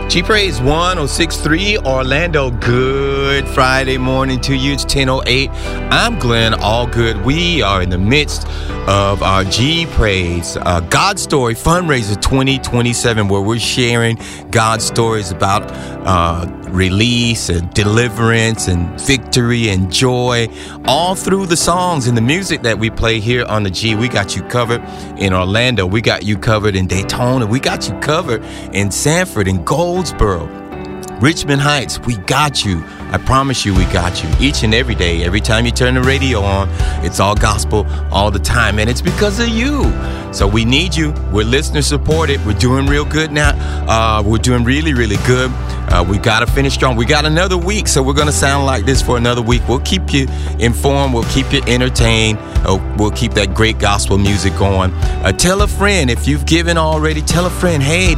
G-Praise 106.3 Orlando. Good Friday morning to you. It's 10:08. I'm Glenn Allgood. We are in the midst of our G-Praise God Story Fundraiser 2027, where we're sharing God's stories about release and deliverance and victory and joy all through the songs and the music that we play here on the G. We got you covered in Orlando. We got you covered in Daytona. We got you covered in Sanford and Goldsboro, Richmond Heights. We got you. I promise you we got you. Each and every day, every time you turn the radio on, it's all gospel all the time. And it's because of you. So we need you. We're listener supported. We're doing real good now. We're doing really, really good. We got to finish strong. We got another week, so we're going to sound like this for another week. We'll keep you informed. We'll keep you entertained. We'll keep that great gospel music going. Tell a friend. If you've given already, tell a friend, hey,